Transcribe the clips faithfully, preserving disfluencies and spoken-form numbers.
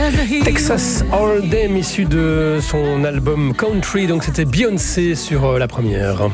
Texas Hold'em, issu de son album Country, donc c'était Beyoncé sur la première.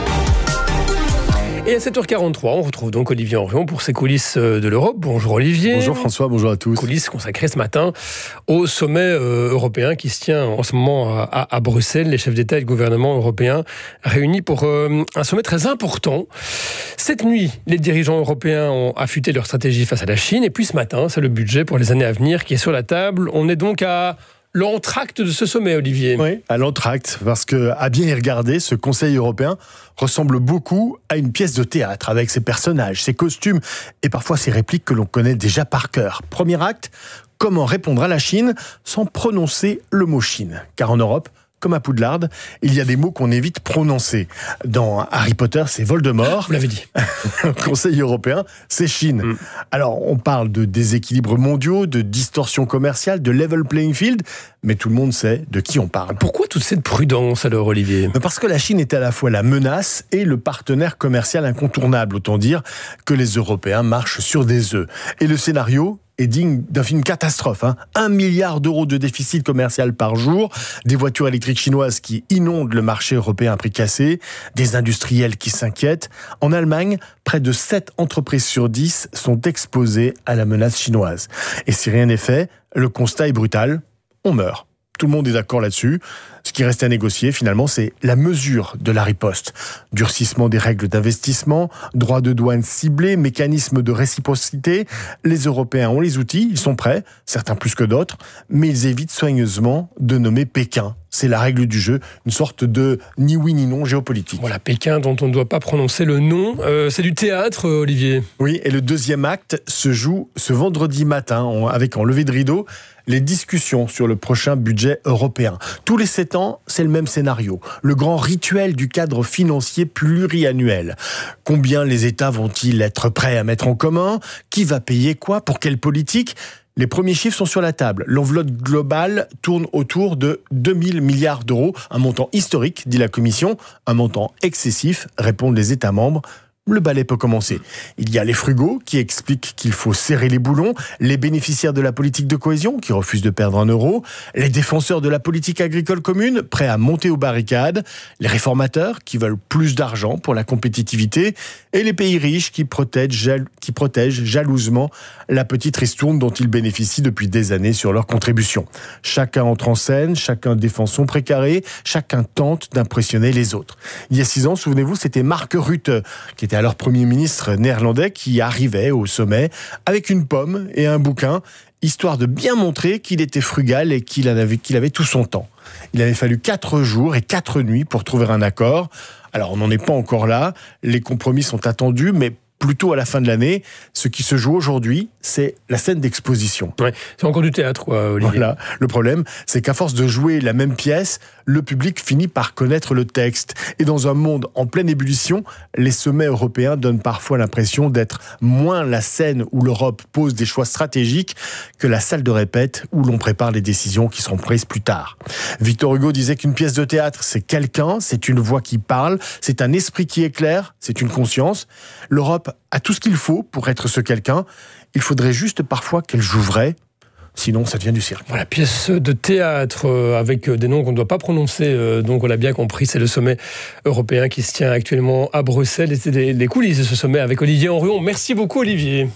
Et à sept heures quarante-trois, on retrouve donc Olivier Henrion pour ses coulisses de l'Europe. Bonjour Olivier. Bonjour François, bonjour à tous. Coulisses consacrées ce matin au sommet euh, européen qui se tient en ce moment à, à Bruxelles. Les chefs d'État et de gouvernement européens réunis pour euh, un sommet très important. Cette nuit, les dirigeants européens ont affûté leur stratégie face à la Chine. Et puis ce matin, c'est le budget pour les années à venir qui est sur la table. On est donc à l'entracte de ce sommet, Olivier. Oui, à l'entracte, parce que, à bien y regarder, ce Conseil européen ressemble beaucoup à une pièce de théâtre, avec ses personnages, ses costumes et parfois ses répliques que l'on connaît déjà par cœur. Premier acte, comment répondre à la Chine sans prononcer le mot Chine. Car en Europe, comme à Poudlard, il y a des mots qu'on évite prononcer. Dans Harry Potter, c'est Voldemort. Vous l'avez dit. Le Conseil européen, c'est Chine. Mm. Alors, on parle de déséquilibres mondiaux, de distorsions commerciales, de level playing field, mais tout le monde sait de qui on parle. Pourquoi toute cette prudence alors, Olivier ? Parce que la Chine est à la fois la menace et le partenaire commercial incontournable. Autant dire que les Européens marchent sur des œufs. Et le scénario est digne d'un film catastrophe. Hein. Un milliard d'euros de déficit commercial par jour, des voitures électriques chinoises qui inondent le marché européen à prix cassé, des industriels qui s'inquiètent. En Allemagne, près de sept entreprises sur dix sont exposées à la menace chinoise. Et si rien n'est fait, le constat est brutal, on meurt. Tout le monde est d'accord là-dessus. Ce qui reste à négocier, finalement, c'est la mesure de la riposte. Durcissement des règles d'investissement, droits de douane ciblés, mécanisme de réciprocité. Les Européens ont les outils, ils sont prêts, certains plus que d'autres, mais ils évitent soigneusement de nommer Pékin. C'est la règle du jeu, une sorte de ni oui ni non géopolitique. Voilà, Pékin dont on ne doit pas prononcer le nom. Euh, c'est du théâtre, Olivier. Oui, et le deuxième acte se joue ce vendredi matin, avec en levée de rideau, les discussions sur le prochain budget européen. Tous les sept ans, c'est le même scénario. Le grand rituel du cadre financier pluriannuel. Combien les États vont-ils être prêts à mettre en commun ? Qui va payer quoi ? Pour quelle politique ? Les premiers chiffres sont sur la table. L'enveloppe globale tourne autour de deux mille milliards d'euros. Un montant historique, dit la Commission. Un montant excessif, répondent les États membres. Le balai peut commencer. Il y a les frugaux qui expliquent qu'il faut serrer les boulons, les bénéficiaires de la politique de cohésion qui refusent de perdre un euro, les défenseurs de la politique agricole commune prêts à monter aux barricades, les réformateurs qui veulent plus d'argent pour la compétitivité et les pays riches qui protègent, jal- qui protègent jalousement la petite ristourne dont ils bénéficient depuis des années sur leurs contributions. Chacun entre en scène, chacun défend son précaré, chacun tente d'impressionner les autres. Il y a six ans, souvenez-vous, c'était Mark Rutte qui était alors Premier ministre néerlandais qui arrivait au sommet avec une pomme et un bouquin, histoire de bien montrer qu'il était frugal et qu'il avait, qu'il avait tout son temps. Il avait fallu quatre jours et quatre nuits pour trouver un accord. Alors on n'en est pas encore là, les compromis sont attendus, mais plutôt à la fin de l'année. Ce qui se joue aujourd'hui, c'est la scène d'exposition. Ouais, c'est encore du théâtre, quoi, Olivier. Voilà. Le problème, c'est qu'à force de jouer la même pièce, le public finit par connaître le texte. Et dans un monde en pleine ébullition, les sommets européens donnent parfois l'impression d'être moins la scène où l'Europe pose des choix stratégiques que la salle de répète où l'on prépare les décisions qui seront prises plus tard. Victor Hugo disait qu'une pièce de théâtre, c'est quelqu'un, c'est une voix qui parle, c'est un esprit qui éclaire, c'est une conscience. L'Europe a tout ce qu'il faut pour être ce quelqu'un. Il faudrait juste parfois qu'elle joue vrai. Sinon, ça devient du cirque. Voilà, pièce de théâtre euh, avec des noms qu'on ne doit pas prononcer. Euh, donc, on l'a bien compris, c'est le sommet européen qui se tient actuellement à Bruxelles. Et c'est les, les coulisses de ce sommet avec Olivier Henrion. Merci beaucoup, Olivier.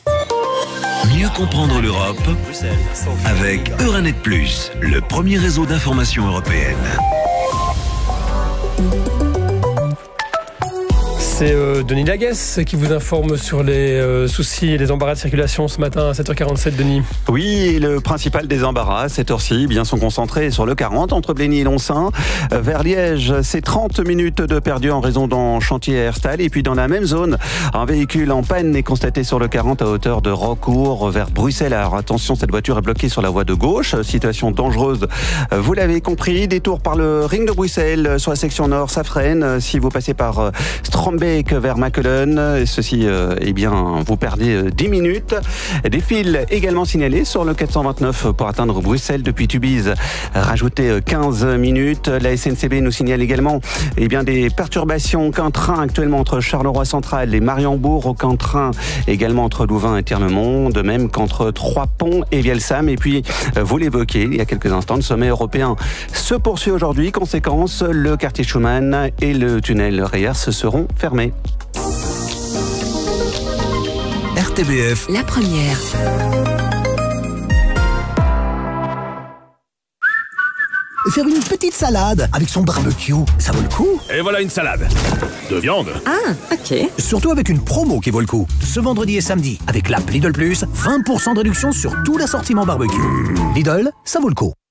Mieux comprendre l'Europe avec Euranet plus, le premier réseau d'information européenne. C'est euh, Denis Laguesse qui vous informe sur les euh, soucis et les embarras de circulation ce matin à sept heures quarante-sept, Denis. Oui, le principal des embarras, à cette heure-ci, bien sont concentrés sur le quarante, entre Blény et Lonsin. Vers Liège, c'est trente minutes de perdu en raison d'un chantier Herstal. Et puis dans la même zone, un véhicule en panne est constaté sur le quarante à hauteur de Rocourt vers Bruxelles. Alors attention, cette voiture est bloquée sur la voie de gauche. Situation dangereuse, vous l'avez compris. Détour par le ring de Bruxelles sur la section nord, ça freine. Si vous passez par Stromberg Lake vers Mackelen. Ceci, euh, eh bien, vous perdez euh, dix minutes. Des files également signalées sur le quatre cent vingt-neuf pour atteindre Bruxelles depuis Tubize. Rajoutez euh, quinze minutes. La S N C B nous signale également eh bien, des perturbations. Aucun train actuellement entre Charleroi Central et Mariembourg. Aucun train également entre Louvain et Ternemont. De même qu'entre Trois-Ponts et Vielsam. Et puis, euh, vous l'évoquez, il y a quelques instants, le sommet européen se poursuit aujourd'hui. Conséquence, le quartier Schumann et le tunnel Reyers seront fermés. R T B F, la première. Faire une petite salade avec son barbecue, ça vaut le coup. Et voilà une salade de viande. Ah, ok. Surtout avec une promo qui vaut le coup. Ce vendredi et samedi, avec l'app Lidl Plus, vingt pour cent de réduction sur tout l'assortiment barbecue. Lidl, ça vaut le coup.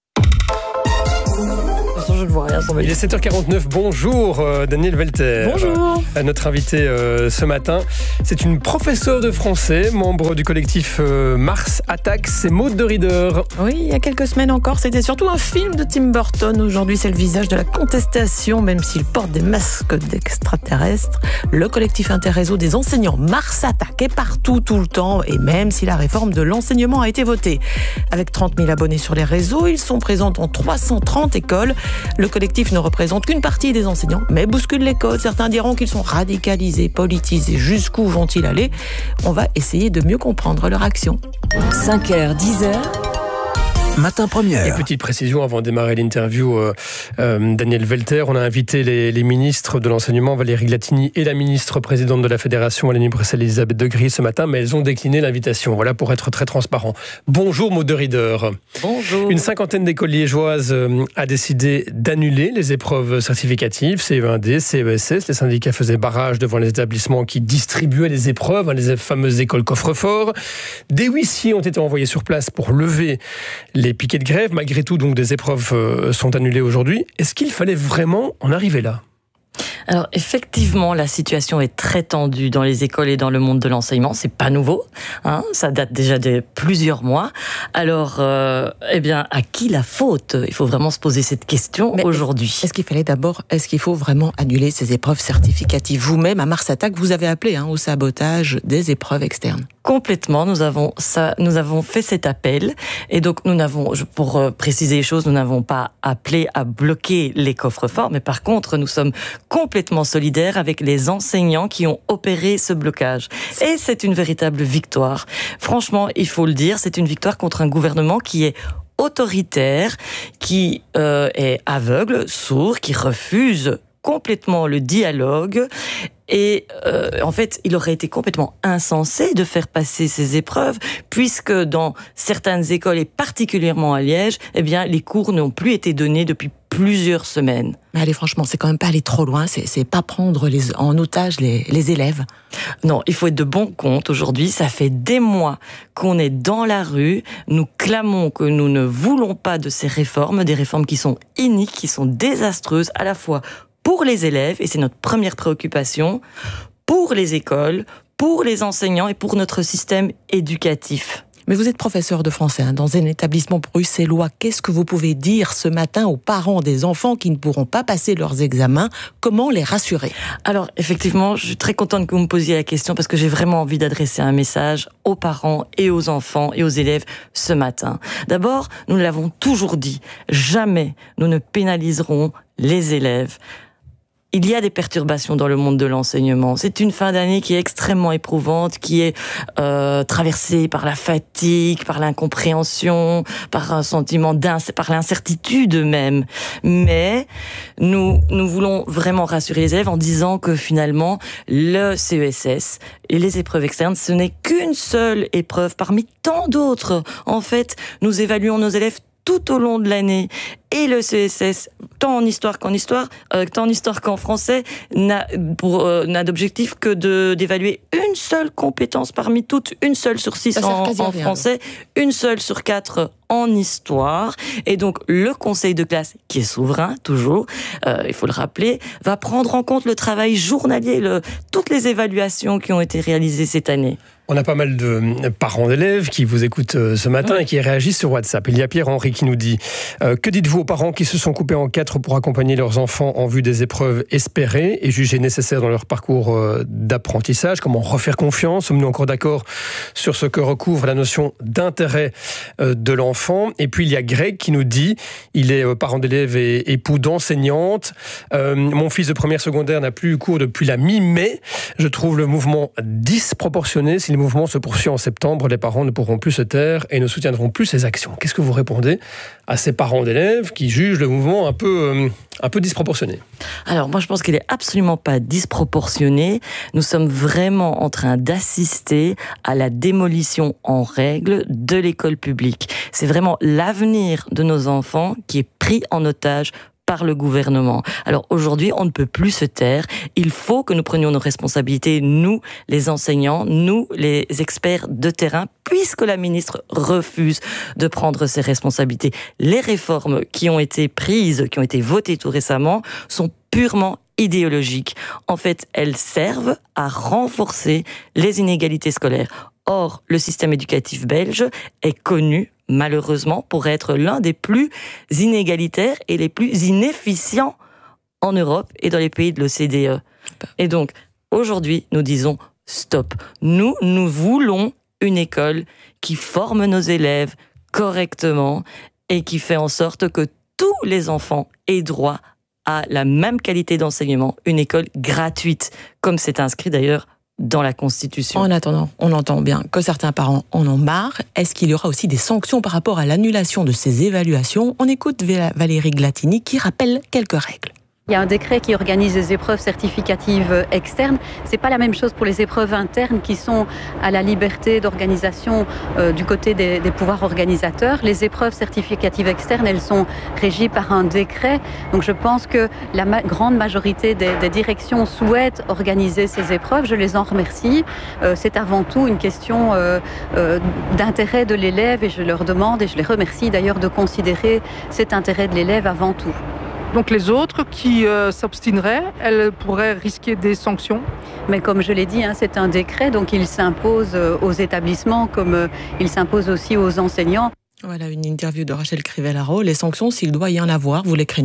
Je ne vois rien. Il est sept heures quarante-neuf. Bonjour euh, Daniel Welter. Bonjour. Euh, notre invité euh, ce matin, c'est une professeure de français, membre du collectif euh, Mars Attack. C'est Maud de Rieder. Oui, il y a quelques semaines encore, c'était surtout un film de Tim Burton. Aujourd'hui, c'est le visage de la contestation, même s'il porte des masques d'extraterrestres. Le collectif interréseau des enseignants Mars Attack est partout, tout le temps, et même si la réforme de l'enseignement a été votée. Avec trente mille abonnés sur les réseaux, ils sont présents dans trois cent trente écoles. Le collectif ne représente qu'une partie des enseignants, mais bouscule les codes. Certains diront qu'ils sont radicalisés, politisés. Jusqu'où vont-ils aller ? On va essayer de mieux comprendre leur action. cinq heures, dix heures. Matin première. Et petite précision avant de démarrer l'interview, euh, euh, Daniel Welter, on a invité les, les ministres de l'enseignement, Valérie Glatini, et la ministre présidente de la Fédération, Wallonie-Bruxelles, Elisabeth Degris, ce matin, mais elles ont décliné l'invitation. Voilà, pour être très transparent. Bonjour Maud de Rieder. Bonjour. Une cinquantaine d'écoles liégeoises euh, a décidé d'annuler les épreuves certificatives, C E un D, C E S S. Les syndicats faisaient barrage devant les établissements qui distribuaient les épreuves, hein, les fameuses écoles coffre-fort. Des huissiers ont été envoyés sur place pour lever les piquets de grève. Malgré tout, donc, des épreuves euh, sont annulées aujourd'hui. Est-ce qu'il fallait vraiment en arriver là ? Alors effectivement, la situation est très tendue dans les écoles et dans le monde de l'enseignement. C'est pas nouveau, hein, ça date déjà de plusieurs mois. Alors, euh, eh bien, à qui la faute ? Il faut vraiment se poser cette question Mais aujourd'hui. Est-ce qu'il fallait d'abord, est-ce qu'il faut vraiment annuler ces épreuves certificatives ? Vous-même, à Mars Attack, vous avez appelé hein, au sabotage des épreuves externes. Complètement, nous avons ça, nous avons fait cet appel et donc nous n'avons, pour préciser les choses, nous n'avons pas appelé à bloquer les coffres-forts, mais par contre, nous sommes complètement solidaires avec les enseignants qui ont opéré ce blocage. Et c'est une véritable victoire. Franchement, il faut le dire, c'est une victoire contre un gouvernement qui est autoritaire, qui euh, est aveugle, sourd, qui refuse complètement le dialogue. Et euh, en fait, il aurait été complètement insensé de faire passer ces épreuves, puisque dans certaines écoles, et particulièrement à Liège, eh bien, les cours n'ont plus été donnés depuis plusieurs semaines. Mais allez, franchement, c'est quand même pas aller trop loin, c'est, c'est pas prendre les, en otage les, les élèves. Non, il faut être de bon compte aujourd'hui. Ça fait des mois qu'on est dans la rue. Nous clamons que nous ne voulons pas de ces réformes, des réformes qui sont iniques, qui sont désastreuses, à la fois pour les élèves, et c'est notre première préoccupation, pour les écoles, pour les enseignants et pour notre système éducatif. Mais vous êtes professeur de français hein, dans un établissement bruxellois. Qu'est-ce que vous pouvez dire ce matin aux parents des enfants qui ne pourront pas passer leurs examens ? Comment les rassurer ? Alors, effectivement, je suis très contente que vous me posiez la question parce que j'ai vraiment envie d'adresser un message aux parents et aux enfants et aux élèves ce matin. D'abord, nous l'avons toujours dit, jamais nous ne pénaliserons les élèves. Il y a des perturbations dans le monde de l'enseignement. C'est une fin d'année qui est extrêmement éprouvante, qui est euh, traversée par la fatigue, par l'incompréhension, par un sentiment d'incertitude, par l'incertitude même. Mais nous, nous voulons vraiment rassurer les élèves en disant que finalement, le C E S S et les épreuves externes, ce n'est qu'une seule épreuve parmi tant d'autres. En fait, nous évaluons nos élèves tout au long de l'année. Et le C E S S, tant en histoire qu'en histoire, euh, tant en histoire qu'en français, n'a, pour, euh, n'a d'objectif que de, d'évaluer une seule compétence parmi toutes, une seule sur six en, en français, une seule sur quatre en histoire. Et donc, le conseil de classe, qui est souverain, toujours, euh, il faut le rappeler, va prendre en compte le travail journalier, le, toutes les évaluations qui ont été réalisées cette année. On a pas mal de parents d'élèves qui vous écoutent ce matin oui. et qui réagissent sur WhatsApp. Il y a Pierre-Henri qui nous dit euh, « Que dites-vous aux parents qui se sont coupés en quatre pour accompagner leurs enfants en vue des épreuves espérées et jugées nécessaires dans leur parcours euh, d'apprentissage ? Comment refaire confiance ? Sommes-nous encore d'accord sur ce que recouvre la notion d'intérêt euh, de l'enfant ?» Et puis il y a Greg qui nous dit « Il est euh, parent d'élèves et époux d'enseignante. Euh, mon fils de première secondaire n'a plus eu cours depuis la mi-mai. Je trouve le mouvement disproportionné. Si le mouvement se poursuit en septembre, les parents ne pourront plus se taire et ne soutiendront plus ces actions. » Qu'est-ce que vous répondez à ces parents d'élèves qui jugent le mouvement un peu, euh, un peu disproportionné ? Alors moi je pense qu'il n'est absolument pas disproportionné. Nous sommes vraiment en train d'assister à la démolition en règle de l'école publique. C'est vraiment l'avenir de nos enfants qui est pris en otage par le gouvernement. Alors aujourd'hui, on ne peut plus se taire. Il faut que nous prenions nos responsabilités, nous, les enseignants, nous, les experts de terrain, puisque la ministre refuse de prendre ses responsabilités. Les réformes qui ont été prises, qui ont été votées tout récemment, sont purement idéologiques. En fait, elles servent à renforcer les inégalités scolaires. Or, le système éducatif belge est connu, malheureusement, pour être l'un des plus inégalitaires et les plus inefficients en Europe et dans les pays de l'O C D E. Et donc, aujourd'hui, nous disons stop. Nous, nous voulons une école qui forme nos élèves correctement et qui fait en sorte que tous les enfants aient droit à la même qualité d'enseignement, une école gratuite, comme c'est inscrit d'ailleurs dans la Constitution. En attendant, on entend bien que certains parents en ont marre. Est-ce qu'il y aura aussi des sanctions par rapport à l'annulation de ces évaluations ? On écoute Valérie Glatini qui rappelle quelques règles. Il y a un décret qui organise les épreuves certificatives externes. C'est pas la même chose pour les épreuves internes qui sont à la liberté d'organisation euh, du côté des, des pouvoirs organisateurs. Les épreuves certificatives externes, elles sont régies par un décret. Donc je pense que la ma- grande majorité des, des directions souhaitent organiser ces épreuves. Je les en remercie. Euh, c'est avant tout une question euh, euh, d'intérêt de l'élève et je leur demande et je les remercie d'ailleurs de considérer cet intérêt de l'élève avant tout. Donc les autres qui euh, s'obstineraient, elles pourraient risquer des sanctions ? Mais comme je l'ai dit, hein, c'est un décret, donc il s'impose aux établissements comme euh, il s'impose aussi aux enseignants. Voilà une interview de Rachel Crivellaro. Les sanctions, s'il doit y en avoir, vous les craignez ?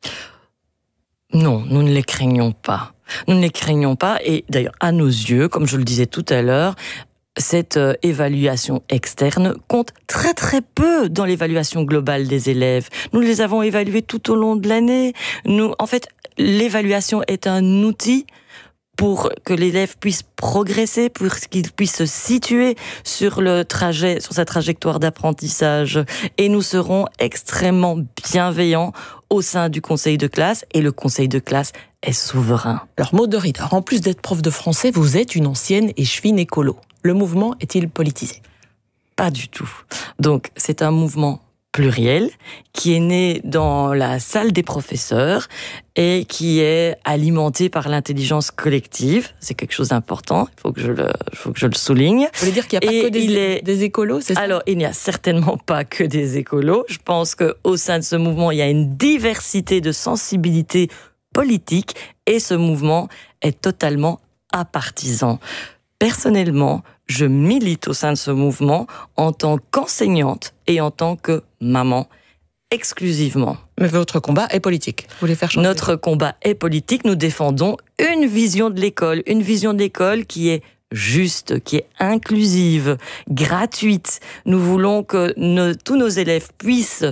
Non, nous ne les craignons pas. Nous ne les craignons pas et d'ailleurs, à nos yeux, comme je le disais tout à l'heure, cette euh, évaluation externe compte très très peu dans l'évaluation globale des élèves. Nous les avons évalués tout au long de l'année. Nous, en fait, l'évaluation est un outil pour que l'élève puisse progresser, pour qu'il puisse se situer sur le trajet, sur sa trajectoire d'apprentissage. Et nous serons extrêmement bienveillants au sein du conseil de classe, et le conseil de classe est souverain. Alors, Maud de Rieder, en plus d'être prof de français, vous êtes une ancienne échevine écolo. Le mouvement est-il politisé ? Pas du tout. Donc, c'est un mouvement pluriel qui est né dans la salle des professeurs et qui est alimenté par l'intelligence collective. C'est quelque chose d'important, il faut que je le, il faut que je le souligne. Vous voulez dire qu'il n'y a pas et que des, est... des écolos, c'est ça ? Alors, il n'y a certainement pas que des écolos. Je pense qu'au sein de ce mouvement, il y a une diversité de sensibilités politiques et ce mouvement est totalement apartisan. Personnellement, je milite au sein de ce mouvement en tant qu'enseignante et en tant que maman, exclusivement. Mais votre combat est politique. Vous voulez faire changer ? Notre combat est politique. Nous défendons une vision de l'école, une vision de l'école qui est juste, qui est inclusive, gratuite. Nous voulons que nos, tous nos élèves puissent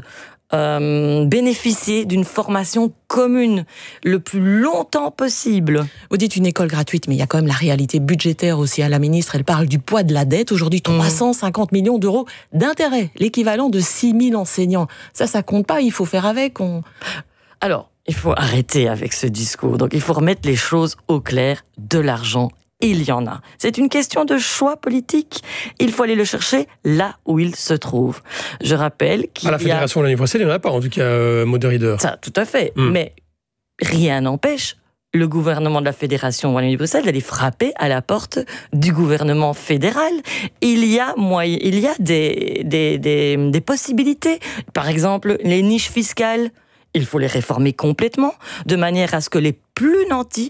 Euh, bénéficier d'une formation commune le plus longtemps possible. Vous dites une école gratuite, mais il y a quand même la réalité budgétaire aussi. À la ministre, elle parle du poids de la dette. Aujourd'hui, trois cent cinquante millions d'euros d'intérêt, l'équivalent de six mille enseignants. Ça, ça compte pas, il faut faire avec. On... Alors, il faut arrêter avec ce discours. Donc, il faut remettre les choses au clair. De l'argent, il y en a. C'est une question de choix politique. Il faut aller le chercher là où il se trouve. Je rappelle qu'il y a... À la Fédération de Wallonie-Bruxelles, il n'y en a pas, en tout cas, euh, Maud de Rieder. Ça, tout à fait. Mm. Mais rien n'empêche le gouvernement de la Fédération Wallonie-Bruxelles d'aller frapper à la porte du gouvernement fédéral. Il y a, moyen, il y a des, des, des, des possibilités. Par exemple, les niches fiscales, il faut les réformer complètement, de manière à ce que les plus nantis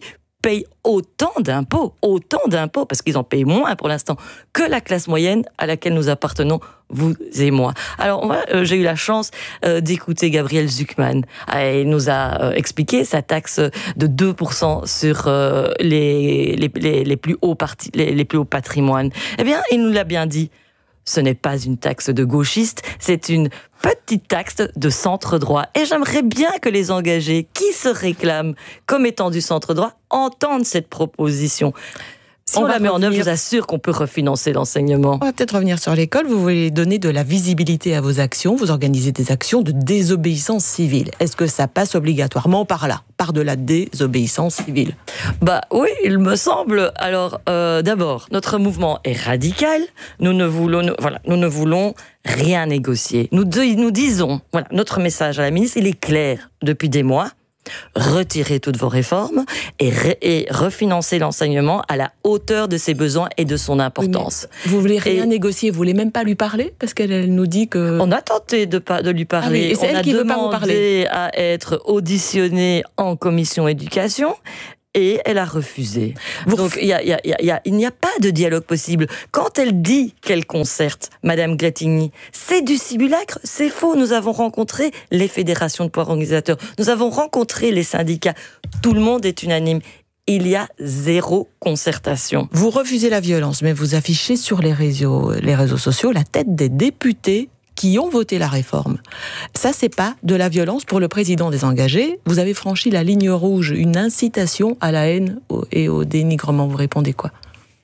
payent autant d'impôts, autant d'impôts, parce qu'ils en payent moins pour l'instant que la classe moyenne à laquelle nous appartenons, vous et moi. Alors, moi, euh, j'ai eu la chance euh, d'écouter Gabriel Zucman. Euh, il nous a euh, expliqué sa taxe de deux pour cent sur euh, les, les, les, les, plus hauts parti, les, les plus hauts patrimoines. Eh bien, il nous l'a bien dit. Ce n'est pas une taxe de gauchiste, c'est une petite taxe de centre droit. Et j'aimerais bien que les engagés qui se réclament comme étant du centre droit entendent cette proposition. Si on, on la met revenir... en œuvre, je vous assure qu'on peut refinancer l'enseignement. On va peut-être revenir sur l'école. Vous voulez donner de la visibilité à vos actions. Vous organisez des actions de désobéissance civile. Est-ce que ça passe obligatoirement par là, par de la désobéissance civile? Bah oui, il me semble. Alors, euh, d'abord, notre mouvement est radical. Nous ne voulons, nous, voilà, nous ne voulons rien négocier. Nous, nous disons, voilà, notre message à la ministre, il est clair depuis des mois. Retirez toutes vos réformes et, re- et refinancer l'enseignement à la hauteur de ses besoins et de son importance. Oui, vous voulez rien et négocier, vous voulez même pas lui parler parce qu'elle elle nous dit que... On a tenté de, pa- de lui parler, ah oui, et c'est on elle a qui demandé veut pas vous parler. à être auditionné en commission éducation. Et elle a refusé. Vous Donc il y a, y a, y a, il n'y a pas de dialogue possible. Quand elle dit qu'elle concerte, Madame Glatigny, c'est du simulacre, c'est faux. Nous avons rencontré les fédérations de pouvoirs organisateurs, nous avons rencontré les syndicats. Tout le monde est unanime. Il y a zéro concertation. Vous refusez la violence, mais vous affichez sur les réseaux, les réseaux sociaux la tête des députés qui ont voté la réforme. Ça, c'est pas de la violence pour le président des engagés. Vous avez franchi la ligne rouge, une incitation à la haine et au dénigrement. Vous répondez quoi?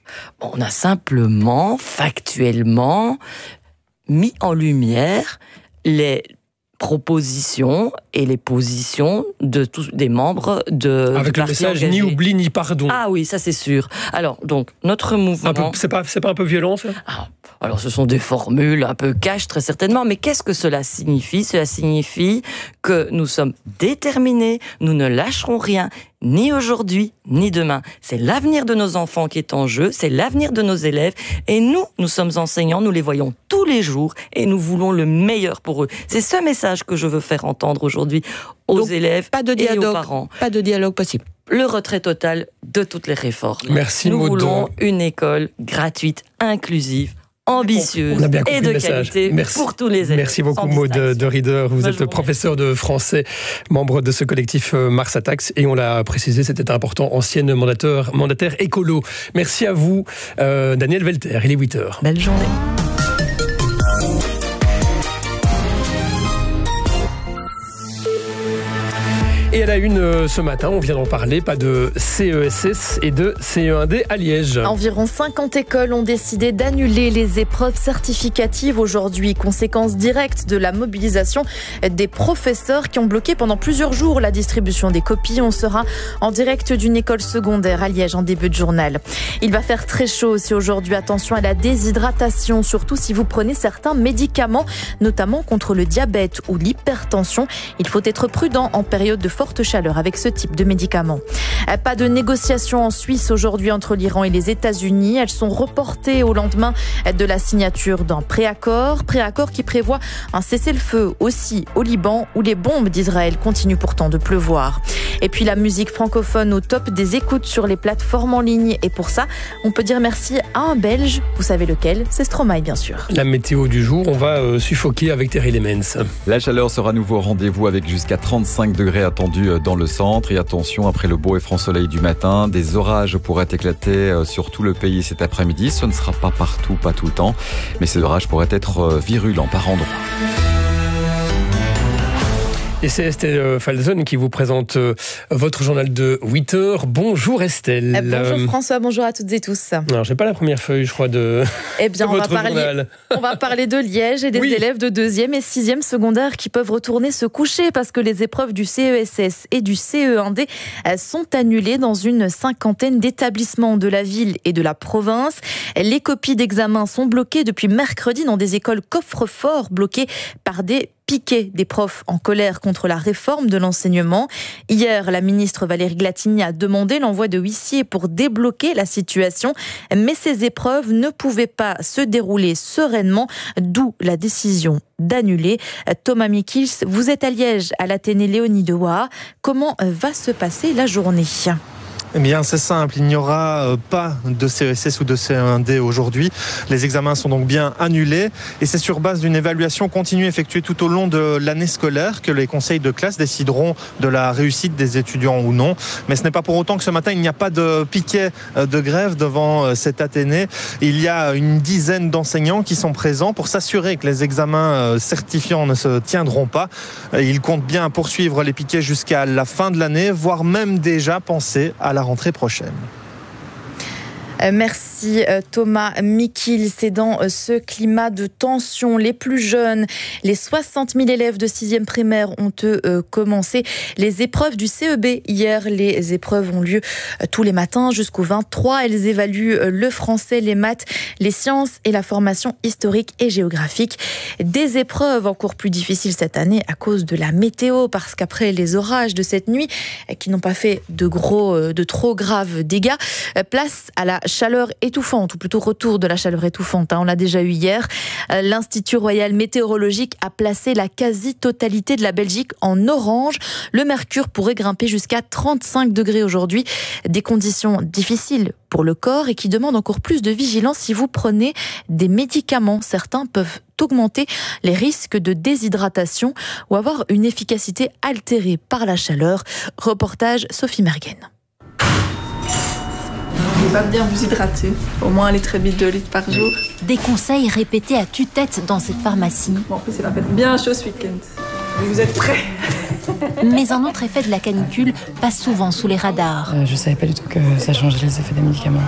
On a simplement, factuellement, mis en lumière les propositions et les positions de tous des membres de avec du le parti message engagé. Ni oubli ni pardon. Ah oui, ça c'est sûr. Alors donc notre mouvement. Un peu, c'est pas c'est pas un peu violent ça? Ah, alors ce sont des formules un peu cash très certainement, mais qu'est-ce que cela signifie? Cela signifie que nous sommes déterminés, nous ne lâcherons rien. Ni aujourd'hui, ni demain. C'est l'avenir de nos enfants qui est en jeu, c'est l'avenir de nos élèves. Et nous, nous sommes enseignants, nous les voyons tous les jours et nous voulons le meilleur pour eux. C'est ce message que je veux faire entendre aujourd'hui aux Donc, élèves pas de dialogue, et aux parents. Pas de dialogue possible. Le retrait total de toutes les réformes. Merci, Nous Maud. voulons une école gratuite, inclusive, ambitieuse On a bien compris et de le message. qualité Merci. pour tous les élèves. Merci beaucoup Maud de Rieder. Vous êtes professeur de français, membre de ce collectif Mars Attacks et on l'a précisé, c'était important, ancienne mandataire, mandataire écolo. Merci à vous, euh, Daniel Welter. Il est huit heures. Belle journée. Et à la une euh, ce matin, on vient d'en parler, pas de C E S S et de C E un D à Liège. Environ cinquante écoles ont décidé d'annuler les épreuves certificatives aujourd'hui, conséquence directe de la mobilisation des professeurs qui ont bloqué pendant plusieurs jours la distribution des copies. On sera en direct d'une école secondaire à Liège en début de journal. Il va faire très chaud aussi aujourd'hui. Attention à la déshydratation, surtout si vous prenez certains médicaments, notamment contre le diabète ou l'hypertension. Il faut être prudent en période de forte chaleur avec ce type de médicaments. Pas de négociations en Suisse aujourd'hui entre l'Iran et les États-Unis. Elles sont reportées au lendemain de la signature d'un préaccord. Préaccord qui prévoit un cessez-le-feu aussi au Liban où les bombes d'Israël continuent pourtant de pleuvoir. Et puis la musique francophone au top des écoutes sur les plateformes en ligne. Et pour ça, on peut dire merci à un Belge. Vous savez lequel? C'est Stromae, bien sûr. La météo du jour, on va euh, suffoquer avec Terry Lemens. La chaleur sera à nouveau au rendez-vous avec jusqu'à trente-cinq degrés attendus dans le centre. Et attention, après le beau et franc soleil du matin, des orages pourraient éclater sur tout le pays cet après-midi. Ce ne sera pas partout, pas tout le temps, mais ces orages pourraient être virulents par endroits. Et c'est Estelle Falzon qui vous présente euh, votre journal de huit heures. Bonjour Estelle. Eh, bonjour François, bonjour à toutes et tous. Alors, j'ai pas la première feuille, je crois, de, eh bien, de on votre va parler, journal. On va parler de Liège et des oui. élèves de deuxième et sixième secondaire qui peuvent retourner se coucher parce que les épreuves du C E S S et du C E un D sont annulées dans une cinquantaine d'établissements de la ville et de la province. Les copies d'examen sont bloquées depuis mercredi dans des écoles coffre-fort bloquées par des piquet des profs en colère contre la réforme de l'enseignement. Hier, la ministre Valérie Glatigny a demandé l'envoi de huissiers pour débloquer la situation, mais ces épreuves ne pouvaient pas se dérouler sereinement, d'où la décision d'annuler. Thomas Mikils, vous êtes à Liège, à l'Athénée Léonie de Waha. Comment va se passer la journée ? Eh bien, c'est simple, il n'y aura euh, pas de C E S S ou de C E un D aujourd'hui. Les examens sont donc bien annulés et c'est sur base d'une évaluation continue effectuée tout au long de l'année scolaire que les conseils de classe décideront de la réussite des étudiants ou non. Mais ce n'est pas pour autant que ce matin, il n'y a pas de piquet de grève devant cet Athénée. Il y a une dizaine d'enseignants qui sont présents pour s'assurer que les examens certifiants ne se tiendront pas. Ils comptent bien poursuivre les piquets jusqu'à la fin de l'année, voire même déjà penser à la la rentrée prochaine. Merci Thomas Mikil. C'est dans ce climat de tension. Les plus jeunes, les soixante mille élèves de sixième primaire ont eux commencé les épreuves du C E B. Hier, les épreuves ont lieu tous les matins jusqu'au vingt-trois. Elles évaluent le français, les maths, les sciences et la formation historique et géographique. Des épreuves encore plus difficiles cette année à cause de la météo, parce qu'après les orages de cette nuit, qui n'ont pas fait de gros, de trop graves dégâts, place à la chaleur étouffante, ou plutôt retour de la chaleur étouffante. On l'a déjà eu hier. L'Institut Royal Météorologique a placé la quasi-totalité de la Belgique en orange. Le mercure pourrait grimper jusqu'à trente-cinq degrés aujourd'hui. Des conditions difficiles pour le corps et qui demandent encore plus de vigilance si vous prenez des médicaments. Certains peuvent augmenter les risques de déshydratation ou avoir une efficacité altérée par la chaleur. Reportage Sophie Mergen. Il va bien vous hydrater, au moins un litre et demi, deux litres par jour. Des conseils répétés à tue-tête dans cette pharmacie. Bon, en plus, il va faire bien chaud ce week-end. Vous êtes prêts? Mais un autre effet de la canicule passe souvent sous les radars. Euh, je savais pas du tout que ça changeait les effets des médicaments.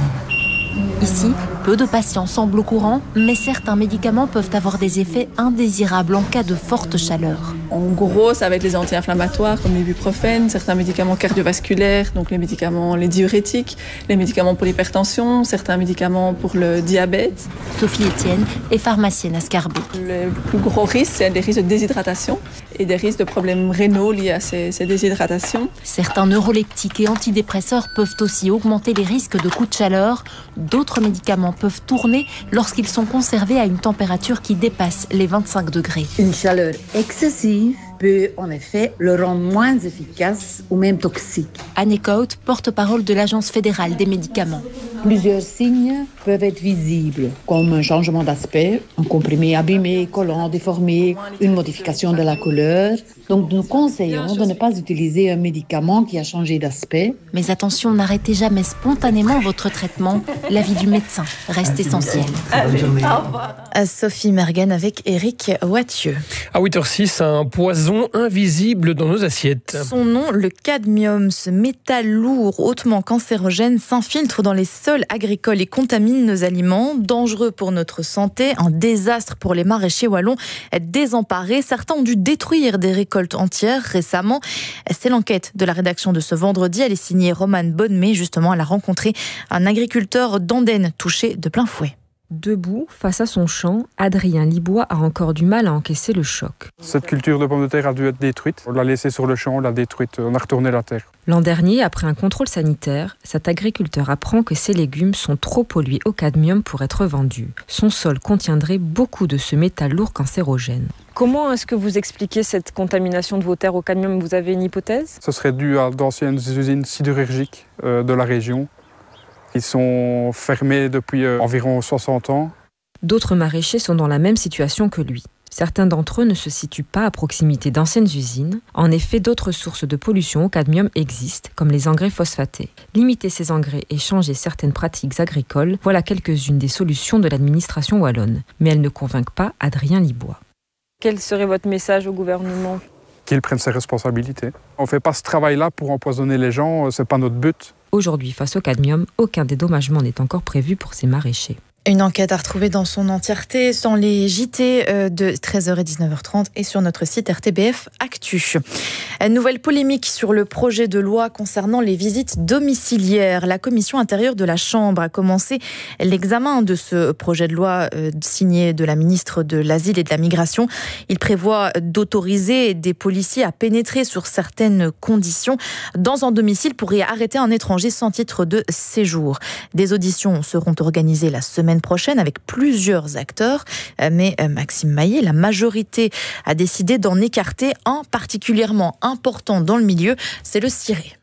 Ici, peu de patients semblent au courant, mais certains médicaments peuvent avoir des effets indésirables en cas de forte chaleur. En gros, ça va être les anti-inflammatoires comme l'ibuprofène, certains médicaments cardiovasculaires, donc les médicaments, les diurétiques, les médicaments pour l'hypertension, certains médicaments pour le diabète. Sophie Etienne est pharmacienne à Scarbeau. Le plus gros risque, c'est des risques de déshydratation et des risques de problèmes rénaux liés à ces, ces déshydratations. Certains neuroleptiques et antidépresseurs peuvent aussi augmenter les risques de coups de chaleur. D'autres médicaments peuvent tourner lorsqu'ils sont conservés à une température qui dépasse les vingt-cinq degrés. Une chaleur excessive peut en effet le rendre moins efficace ou même toxique. Anne Kaut, porte-parole de l'Agence fédérale des médicaments. Plusieurs signes peuvent être visibles, comme un changement d'aspect, un comprimé abîmé, collant, déformé, une modification de la couleur. Donc nous conseillons de ne pas utiliser un médicament qui a changé d'aspect. Mais attention, n'arrêtez jamais spontanément votre traitement. L'avis du médecin reste essentiel. Allez, au revoir. Sophie Mergen avec Éric Wathieu. À huit heures six, un poison invisible dans nos assiettes. Son nom, le cadmium, ce métal lourd hautement cancérogène, s'infiltre dans les sols agricoles et contamine nos aliments. Dangereux pour notre santé, un désastre pour les maraîchers wallons désemparés. Certains ont dû détruire des récoltes entières récemment. C'est l'enquête de la rédaction de ce vendredi. Elle est signée Romane Bonnemé. Justement, elle a rencontré un agriculteur d'Andenne touché de plein fouet. Debout, face à son champ, Adrien Libois a encore du mal à encaisser le choc. Cette culture de pommes de terre a dû être détruite. On l'a laissée sur le champ, on l'a détruite, on a retourné la terre. L'an dernier, après un contrôle sanitaire, cet agriculteur apprend que ses légumes sont trop pollués au cadmium pour être vendus. Son sol contiendrait beaucoup de ce métal lourd cancérogène. Comment est-ce que vous expliquez cette contamination de vos terres au cadmium? Vous avez une hypothèse? Ce serait dû à d'anciennes usines sidérurgiques euh, de la région. Ils sont fermés depuis euh, environ soixante ans. D'autres maraîchers sont dans la même situation que lui. Certains d'entre eux ne se situent pas à proximité d'anciennes usines. En effet, d'autres sources de pollution au cadmium existent, comme les engrais phosphatés. Limiter ces engrais et changer certaines pratiques agricoles, voilà quelques-unes des solutions de l'administration wallonne. Mais elles ne convainquent pas Adrien Libois. Quel serait votre message au gouvernement? Qu'il prenne ses responsabilités. On ne fait pas ce travail-là pour empoisonner les gens, ce n'est pas notre but. Aujourd'hui, face au cadmium, aucun dédommagement n'est encore prévu pour ces maraîchers. Une enquête à retrouver dans son entièreté dans les J T de treize heures et dix-neuf heures trente et sur notre site R T B F Actu. Une nouvelle polémique sur le projet de loi concernant les visites domiciliaires. La commission intérieure de la Chambre a commencé l'examen de ce projet de loi signé de la ministre de l'Asile et de la Migration. Il prévoit d'autoriser des policiers à pénétrer sur certaines conditions dans un domicile pour y arrêter un étranger sans titre de séjour. Des auditions seront organisées la semaine prochaine avec plusieurs acteurs, mais Maxime Maillet, la majorité a décidé d'en écarter un particulièrement important dans le milieu, c'est le ciré.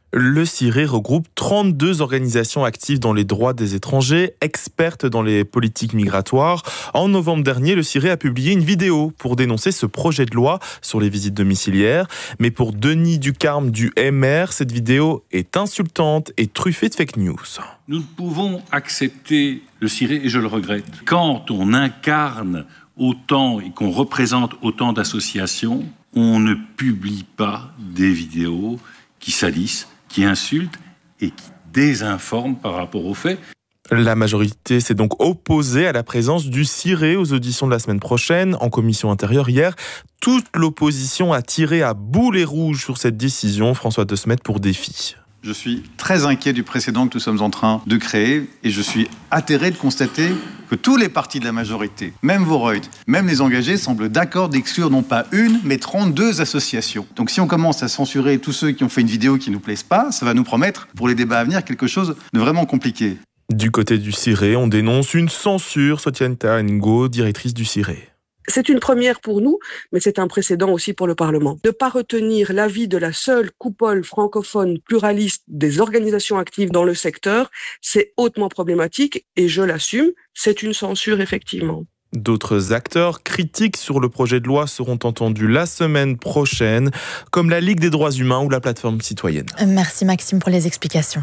Le CIRE regroupe trente-deux organisations actives dans les droits des étrangers, expertes dans les politiques migratoires. En novembre dernier, le CIRE a publié une vidéo pour dénoncer ce projet de loi sur les visites domiciliaires. Mais pour Denis Ducarme du M R, cette vidéo est insultante et truffée de fake news. Nous ne pouvons accepter le CIRE, et je le regrette, quand on incarne autant et qu'on représente autant d'associations, on ne publie pas des vidéos qui salissent, qui insultent et qui désinforment par rapport aux faits. La majorité s'est donc opposée à la présence du CIRE aux auditions de la semaine prochaine. En commission intérieure hier, toute l'opposition a tiré à boulet rouge sur cette décision. François De Smet pour Défi. Je suis très inquiet du précédent que nous sommes en train de créer et je suis atterré de constater que tous les partis de la majorité, même Voreut, même les engagés, semblent d'accord d'exclure non pas une, mais trente-deux associations. Donc si on commence à censurer tous ceux qui ont fait une vidéo qui ne nous plaise pas, ça va nous promettre, pour les débats à venir, quelque chose de vraiment compliqué. Du côté du CIRE, on dénonce une censure. Sotienta Ngo, directrice du CIRE. C'est une première pour nous, mais c'est un précédent aussi pour le Parlement. Ne pas retenir l'avis de la seule coupole francophone pluraliste des organisations actives dans le secteur, c'est hautement problématique et je l'assume, c'est une censure effectivement. D'autres acteurs critiques sur le projet de loi seront entendus la semaine prochaine, comme la Ligue des droits humains ou la plateforme citoyenne. Merci Maxime pour les explications.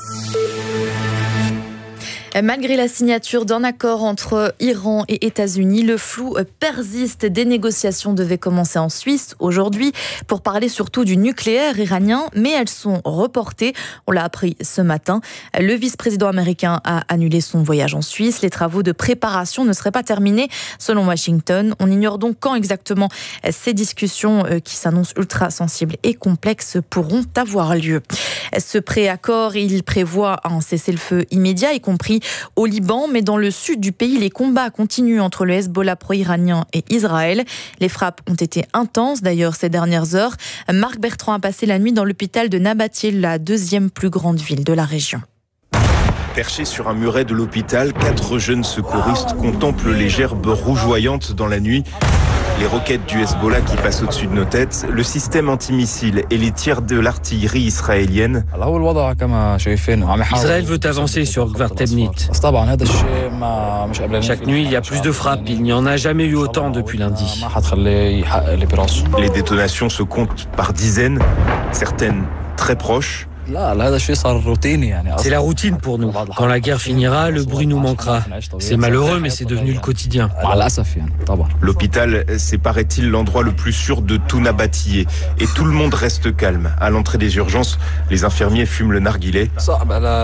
Malgré la signature d'un accord entre Iran et États-Unis, le flou persiste. Des négociations devaient commencer en Suisse aujourd'hui pour parler surtout du nucléaire iranien, mais elles sont reportées. On l'a appris ce matin. Le vice-président américain a annulé son voyage en Suisse. Les travaux de préparation ne seraient pas terminés selon Washington. On ignore donc quand exactement ces discussions qui s'annoncent ultra sensibles et complexes pourront avoir lieu. Ce préaccord, il prévoit un cessez-le-feu immédiat, y compris au Liban, mais dans le sud du pays, les combats continuent entre le Hezbollah pro-iranien et Israël. Les frappes ont été intenses d'ailleurs ces dernières heures. Marc Bertrand a passé la nuit dans l'hôpital de Nabatie, la deuxième plus grande ville de la région. Perchés sur un muret de l'hôpital, quatre jeunes secouristes contemplent les gerbes rougeoyantes dans la nuit. Les roquettes du Hezbollah qui passent au-dessus de nos têtes, le système antimissile et les tirs de l'artillerie israélienne. Israël veut avancer sur Gvar Temnit. Chaque nuit, il y a plus de frappes. Il n'y en a jamais eu autant depuis lundi. Les détonations se comptent par dizaines, certaines très proches. C'est la routine pour nous. Quand la guerre finira, le bruit nous manquera. C'est malheureux, mais c'est devenu le quotidien. L'hôpital, c'est paraît-il l'endroit le plus sûr de tout Nabatie. Et tout le monde reste calme. À l'entrée des urgences, les infirmiers fument le narguilé. Quand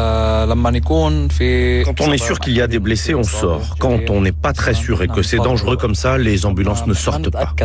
on est sûr qu'il y a des blessés, on sort. Quand on n'est pas très sûr et que c'est dangereux comme ça, les ambulances ne sortent pas.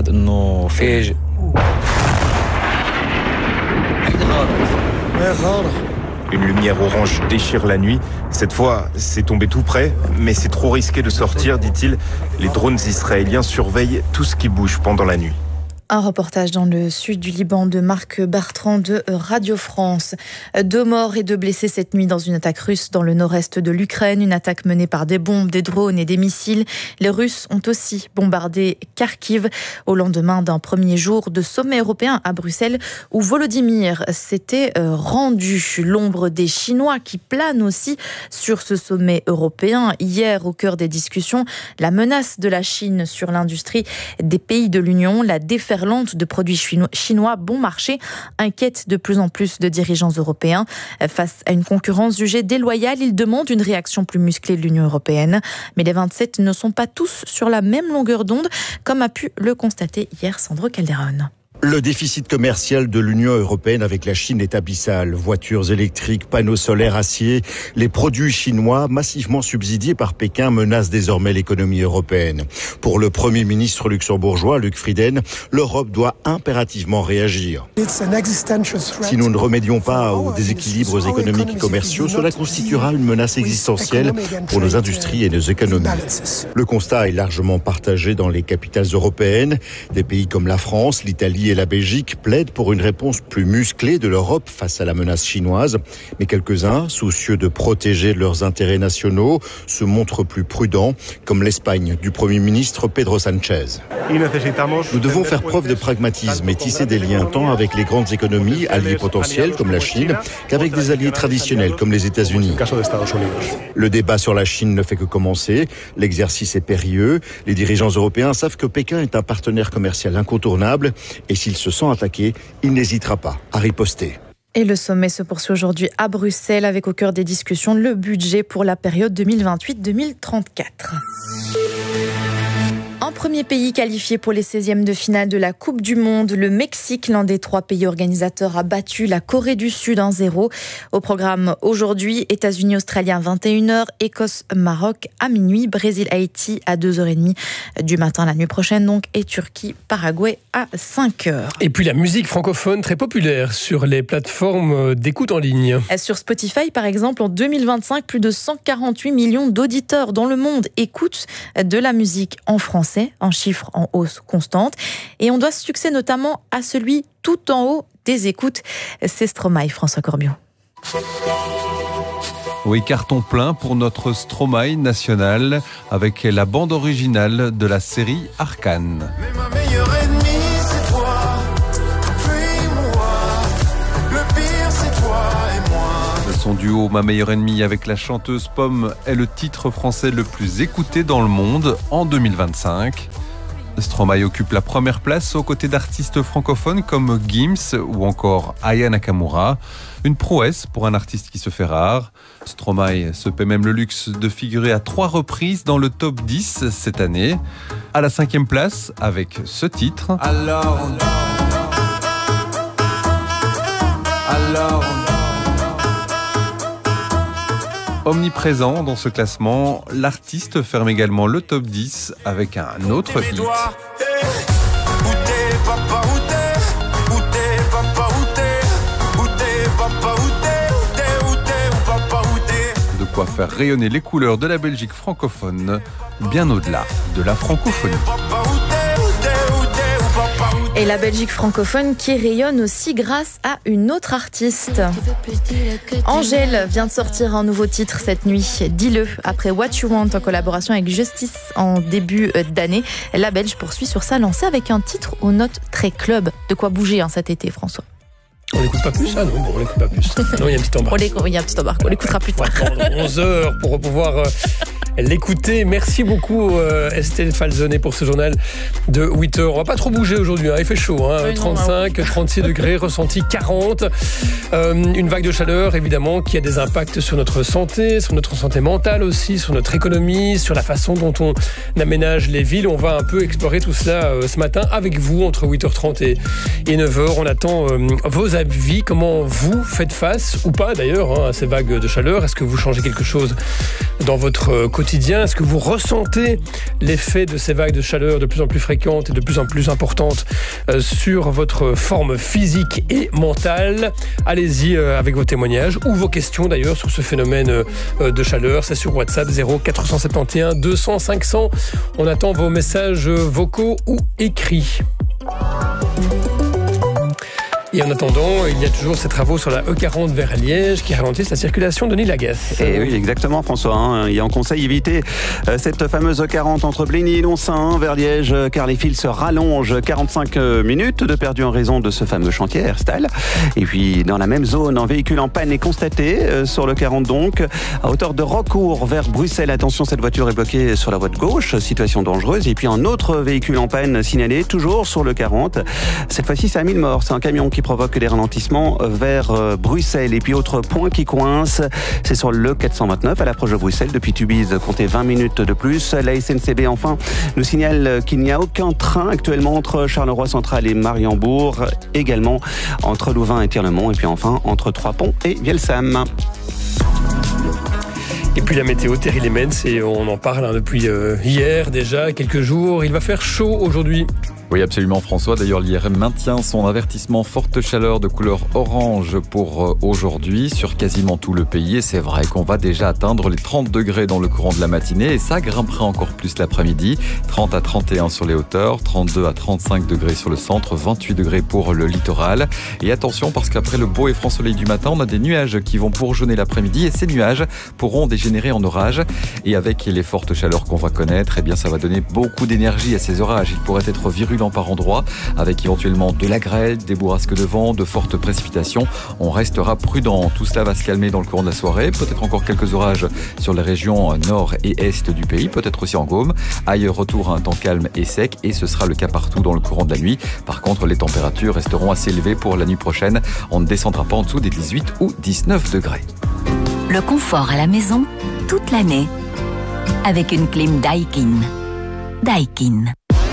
Une lumière orange déchire la nuit. Cette fois, c'est tombé tout près, mais c'est trop risqué de sortir, dit-il. Les drones israéliens surveillent tout ce qui bouge pendant la nuit. Un reportage dans le sud du Liban de Marc Bertrand de Radio France. Deux morts et deux blessés cette nuit dans une attaque russe dans le nord-est de l'Ukraine. Une attaque menée par des bombes, des drones et des missiles. Les Russes ont aussi bombardé Kharkiv au lendemain d'un premier jour de sommet européen à Bruxelles où Volodymyr s'était rendu. L'ombre des Chinois qui plane aussi sur ce sommet européen. Hier, au cœur des discussions, la menace de la Chine sur l'industrie des pays de l'Union, la déferlante de produits chinois bon marché inquiète de plus en plus de dirigeants européens. Face à une concurrence jugée déloyale, ils demandent une réaction plus musclée de l'Union européenne. Mais les vingt-sept ne sont pas tous sur la même longueur d'onde, comme a pu le constater hier Sandro Calderone. Le déficit commercial de l'Union européenne avec la Chine est abyssal. Voitures électriques, panneaux solaires, acier, les produits chinois massivement subsidiés par Pékin menacent désormais l'économie européenne. Pour le Premier ministre luxembourgeois, Luc Frieden, l'Europe doit impérativement réagir. Si nous ne remédions pas aux déséquilibres économiques et commerciaux, cela constituera une menace existentielle pour nos industries et nos économies. Le constat est largement partagé dans les capitales européennes. Des pays comme la France, l'Italie et la Belgique plaident pour une réponse plus musclée de l'Europe face à la menace chinoise. Mais quelques-uns, soucieux de protéger leurs intérêts nationaux, se montrent plus prudents, comme l'Espagne du Premier ministre Pedro Sánchez. Nous devons faire preuve de pragmatisme et tisser des liens tant avec les grandes économies, alliés potentiels comme la Chine, qu'avec des alliés traditionnels comme les États-Unis. Le débat sur la Chine ne fait que commencer. L'exercice est périlleux. Les dirigeants européens savent que Pékin est un partenaire commercial incontournable et s'il se sent attaqué, il n'hésitera pas à riposter. Et le sommet se poursuit aujourd'hui à Bruxelles avec au cœur des discussions le budget pour la période deux mille vingt-huit deux mille trente-quatre. Un premier pays qualifié pour les seizièmes de finale de la Coupe du Monde, le Mexique, l'un des trois pays organisateurs, a battu la Corée du Sud un zéro. Au programme aujourd'hui, États-Unis, Australie à vingt et une heures, Écosse, Maroc à minuit, Brésil, Haïti à deux heures trente du matin la nuit prochaine donc, et Turquie, Paraguay à cinq heures. Et puis la musique francophone très populaire sur les plateformes d'écoute en ligne. Sur Spotify par exemple, en deux mille vingt-cinq, plus de cent quarante-huit millions d'auditeurs dans le monde écoutent de la musique en français, un chiffre en hausse constante. Et on doit ce succès notamment à celui tout en haut des écoutes. C'est Stromae, François Corbion. Oui, carton plein pour notre Stromae national avec la bande originale de la série Arcane. Mais ma meilleure ennemie, c'est toi. Fuis-moi. Le pire, c'est toi et moi. Son duo Ma meilleure ennemie avec la chanteuse Pomme est le titre français le plus écouté dans le monde en deux mille vingt-cinq. Stromae occupe la première place aux côtés d'artistes francophones comme Gims ou encore Aya Nakamura. Une prouesse pour un artiste qui se fait rare. Stromae se paie même le luxe de figurer à trois reprises dans le top dix cette année. À la cinquième place avec ce titre. Alors on Alors on Omniprésent dans ce classement, l'artiste ferme également le top dix avec un autre hit. De quoi faire rayonner les couleurs de la Belgique francophone, bien au-delà de la francophonie. Et la Belgique francophone qui rayonne aussi grâce à une autre artiste. Angèle vient de sortir un nouveau titre cette nuit, Dis-le, après What You Want en collaboration avec Justice en début d'année. La Belge poursuit sur sa lancée avec un titre aux notes très club. De quoi bouger hein, cet été, François. On l'écoute pas plus? Ah non, bon, on l'écoute pas plus. Non, il y a un petit embarque. Il y a un petit embarque, on l'écoutera plus tard. On va prendre onze heures pour pouvoir euh, l'écouter. Merci beaucoup euh, Estelle Falzonet pour ce journal de huit heures. On va pas trop bouger aujourd'hui, hein. Il fait chaud, hein. Oui, trente-cinq, non, trente-six degrés, ressenti quarante. Euh, une vague de chaleur évidemment qui a des impacts sur notre santé, sur notre santé mentale aussi, sur notre économie, sur la façon dont on aménage les villes. On va un peu explorer tout cela euh, ce matin avec vous entre huit heures trente et, et neuf heures. On attend euh, vos avis, comment vous faites face ou pas d'ailleurs hein, à ces vagues de chaleur. Est-ce que vous changez quelque chose dans votre quotidien? Est-ce que vous ressentez l'effet de ces vagues de chaleur de plus en plus fréquentes et de plus en plus importantes euh, sur votre forme physique et mentale? Allez-y euh, avec vos témoignages ou vos questions d'ailleurs sur ce phénomène euh, de chaleur. C'est sur WhatsApp zéro quatre cent soixante et onze deux cents cinq cents. On attend vos messages vocaux ou écrits. Et en attendant, il y a toujours ces travaux sur la E quarante vers Liège qui ralentissent la circulation de Denis Lagasse. Et oui, exactement François. Hein. Il y a en conseil éviter euh, cette fameuse E quarante entre Blény et Lonsin vers Liège car les fils se rallongent. quarante-cinq minutes de perdu en raison de ce fameux chantier Herstal. Et puis dans la même zone, un véhicule en panne est constaté euh, sur le quarante donc à hauteur de Rocourt vers Bruxelles. Attention, cette voiture est bloquée sur la voie de gauche, situation dangereuse. Et puis un autre véhicule en panne signalé toujours sur le quarante. Cette fois-ci, c'est à mille morts. C'est un camion qui provoque des ralentissements vers euh, Bruxelles. Et puis autre point qui coince, c'est sur le quatre cent vingt-neuf à l'approche de Bruxelles. Depuis Tubize, comptez vingt minutes de plus. La S N C B enfin nous signale qu'il n'y a aucun train actuellement entre Charleroi Central et Mariembourg, également entre Louvain et Tirlemont, et puis enfin entre Trois-Ponts et Vielsam. Et puis la météo, Thierry Lemens, et on en parle hein, depuis euh, hier déjà, quelques jours. Il va faire chaud aujourd'hui. Oui, absolument, François. D'ailleurs, l'I R M maintient son avertissement forte chaleur de couleur orange pour aujourd'hui sur quasiment tout le pays. Et c'est vrai qu'on va déjà atteindre les trente degrés dans le courant de la matinée et ça grimpera encore plus l'après-midi. trente à trente et un sur les hauteurs, trente-deux à trente-cinq degrés sur le centre, vingt-huit degrés pour le littoral. Et attention, parce qu'après le beau et franc soleil du matin, on a des nuages qui vont bourgeonner l'après-midi et ces nuages pourront dégénérer en orages. Et avec les fortes chaleurs qu'on va connaître, eh bien, ça va donner beaucoup d'énergie à ces orages. Ils pourraient être virulents par endroits, avec éventuellement de la grêle, des bourrasques de vent, de fortes précipitations. On restera prudent. Tout cela va se calmer dans le courant de la soirée. Peut-être encore quelques orages sur les régions nord et est du pays, peut-être aussi en Gaume. Ailleurs, retour à un temps calme et sec, et ce sera le cas partout dans le courant de la nuit. Par contre, les températures resteront assez élevées pour la nuit prochaine. On ne descendra pas en dessous des dix-huit ou dix-neuf degrés. Le confort à la maison, toute l'année, avec une clim Daikin. Daikin.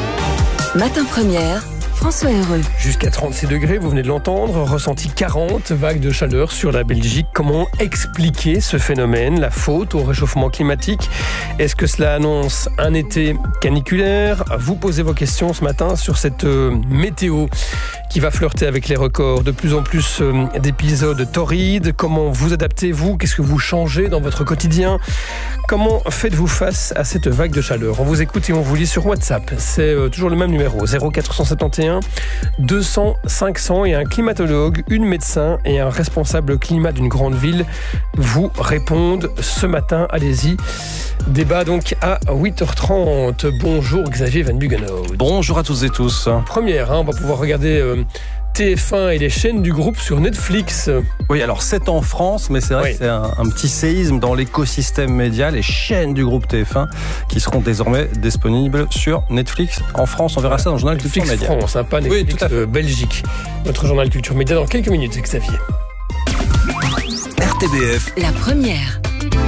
Matin première, François Heureux. Jusqu'à trente-six degrés, vous venez de l'entendre, ressenti quarante vagues de chaleur sur la Belgique. Comment expliquer ce phénomène, la faute au réchauffement climatique? Est-ce que cela annonce un été caniculaire? Vous posez vos questions ce matin sur cette euh, météo qui va flirter avec les records. De plus en plus euh, d'épisodes torrides. Comment vous adaptez-vous? Qu'est-ce que vous changez dans votre quotidien? Comment faites-vous face à cette vague de chaleur? On vous écoute et on vous lit sur WhatsApp. C'est euh, toujours le même numéro, zéro quatre cent soixante et un deux cents cinq cents, et un climatologue, une médecin et un responsable climat d'une grande ville vous répondent ce matin. Allez-y. Débat donc à huit heures trente. Bonjour Xavier Van Buggenhout. Bonjour à tous et tous. Première, hein, on va pouvoir regarder euh, T F un et les chaînes du groupe sur Netflix. Oui, alors c'est en France, mais c'est vrai oui. que c'est un, un petit séisme dans l'écosystème média. Les chaînes du groupe T F un qui seront désormais disponibles sur Netflix. En France, on verra ça dans le journal Culture Netflix Média. France, hein, pas Netflix oui, tout à fait. Euh, Belgique. Notre journal Culture Média dans quelques minutes, Xavier. R T B F. La première.